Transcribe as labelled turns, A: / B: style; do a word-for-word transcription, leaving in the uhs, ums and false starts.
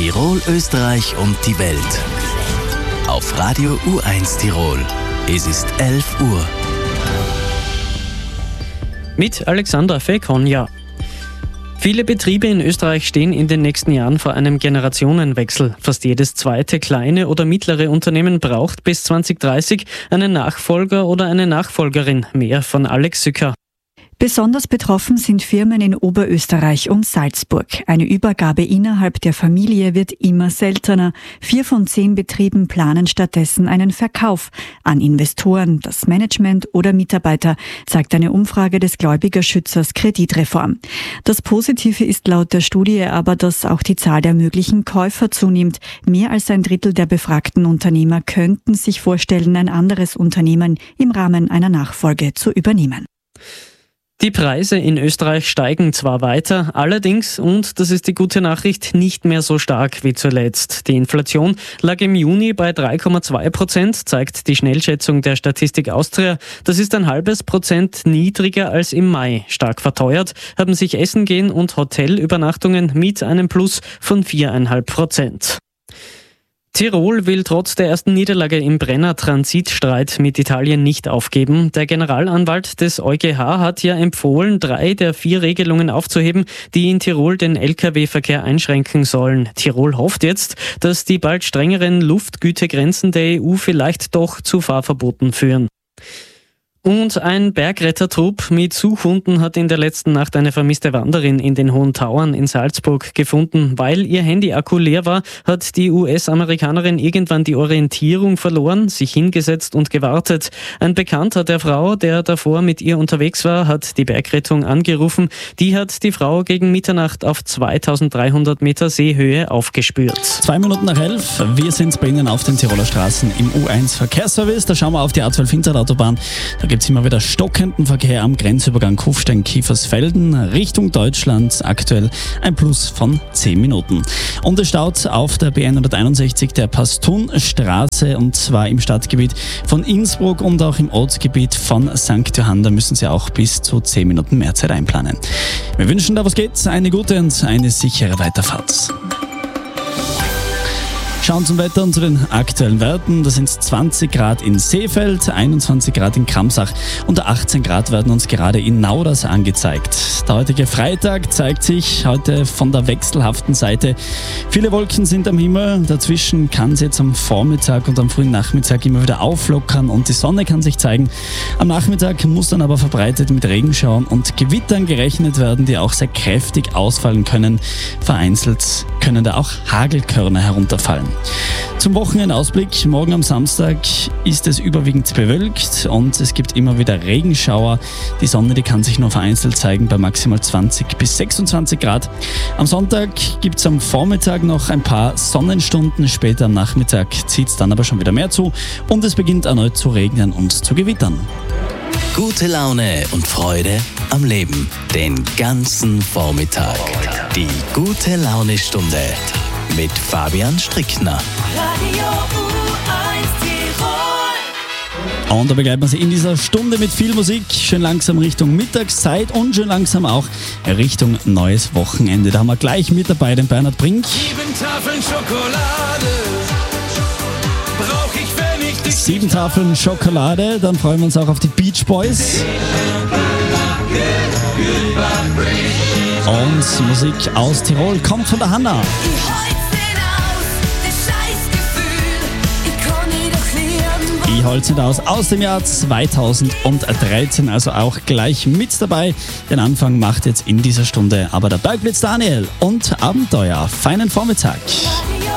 A: Tirol, Österreich und die Welt. Auf Radio U eins Tirol. Es ist elf Uhr.
B: Mit Alexandra Fekonja. Viele Betriebe in Österreich stehen in den nächsten Jahren vor einem Generationenwechsel. Fast jedes zweite kleine oder mittlere Unternehmen braucht bis zwanzig dreißig einen Nachfolger oder eine Nachfolgerin. Mehr von Alex Sücker.
C: Besonders betroffen sind Firmen in Oberösterreich und Salzburg. Eine Übergabe innerhalb der Familie wird immer seltener. Vier von zehn Betrieben planen stattdessen einen Verkauf an Investoren, das Management oder Mitarbeiter, zeigt eine Umfrage des Gläubigerschützers Kreditreform. Das Positive ist laut der Studie aber, dass auch die Zahl der möglichen Käufer zunimmt. Mehr als ein Drittel der befragten Unternehmer könnten sich vorstellen, ein anderes Unternehmen im Rahmen einer Nachfolge zu übernehmen.
B: Die Preise in Österreich steigen zwar weiter, allerdings, und das ist die gute Nachricht, nicht mehr so stark wie zuletzt. Die Inflation lag im Juni bei drei Komma zwei Prozent, zeigt die Schnellschätzung der Statistik Austria. Das ist ein halbes Prozent niedriger als im Mai. Stark verteuert haben sich Essen gehen und Hotelübernachtungen mit einem Plus von vier Komma fünf Prozent. Tirol will trotz der ersten Niederlage im Brenner-Transitstreit mit Italien nicht aufgeben. Der Generalanwalt des EuGH hat ja empfohlen, drei der vier Regelungen aufzuheben, die in Tirol den L K W-Verkehr einschränken sollen. Tirol hofft jetzt, dass die bald strengeren Luftgütegrenzen der E U vielleicht doch zu Fahrverboten führen. Und ein Bergrettertrupp mit Suchhunden hat in der letzten Nacht eine vermisste Wanderin in den Hohen Tauern in Salzburg gefunden. Weil ihr Handy-Akku leer war, hat die U S-Amerikanerin irgendwann die Orientierung verloren, sich hingesetzt und gewartet. Ein Bekannter der Frau, der davor mit ihr unterwegs war, hat die Bergrettung angerufen. Die hat die Frau gegen Mitternacht auf zweitausenddreihundert Meter Seehöhe aufgespürt.
D: Zwei Minuten nach elf, wir sind bei Ihnen auf den Tiroler Straßen im U eins Verkehrsservice. Da schauen wir auf die A zwölf Hinterradautobahn. Da gibt es immer wieder stockenden Verkehr am Grenzübergang Kufstein-Kiefersfelden Richtung Deutschland. Aktuell ein Plus von zehn Minuten. Und es staut auf der B hunderteinundsechzig der Pastunstraße, und zwar im Stadtgebiet von Innsbruck und auch im Ortsgebiet von Sankt Johann. Da müssen Sie auch bis zu zehn Minuten mehr Zeit einplanen. Wir wünschen, da was geht, eine gute und eine sichere Weiterfahrt. Schauen zum Wetter und zu den aktuellen Werten. Da sind zwanzig Grad in Seefeld, einundzwanzig Grad in Kramsach und achtzehn Grad werden uns gerade in Nauders angezeigt. Der heutige Freitag zeigt sich heute von der wechselhaften Seite. Viele Wolken sind am Himmel, dazwischen kann es jetzt am Vormittag und am frühen Nachmittag immer wieder auflockern und die Sonne kann sich zeigen. Am Nachmittag muss dann aber verbreitet mit Regenschauern und Gewittern gerechnet werden, die auch sehr kräftig ausfallen können. Vereinzelt können da auch Hagelkörner herunterfallen. Zum Wochenendausblick. Morgen am Samstag ist es überwiegend bewölkt und es gibt immer wieder Regenschauer. Die Sonne, die kann sich nur vereinzelt zeigen bei maximal zwanzig bis sechsundzwanzig Grad. Am Sonntag gibt es am Vormittag noch ein paar Sonnenstunden. Später am Nachmittag zieht es dann aber schon wieder mehr zu und es beginnt erneut zu regnen und zu gewittern.
A: Gute Laune und Freude am Leben. Den ganzen Vormittag. Die gute Laune-Stunde mit Fabian Strickner.
E: Radio U eins Tirol.
D: Und da begleiten wir Sie in dieser Stunde mit viel Musik, schön langsam Richtung Mittagszeit und schön langsam auch Richtung neues Wochenende. Da haben wir gleich mit dabei den Bernhard Brink.
F: Sieben Tafeln Schokolade brauch ich, wenn ich dich
D: Sieben Tafeln Schokolade, dann freuen wir uns auch auf die Beach Boys. Und Musik aus Tirol kommt von der Hanna. Ich hol's nicht aus, aus dem Jahr zweitausenddreizehn, also auch gleich mit dabei. Den Anfang macht jetzt in dieser Stunde aber der Bergblitz Daniel und Abenteuer. Feinen Vormittag.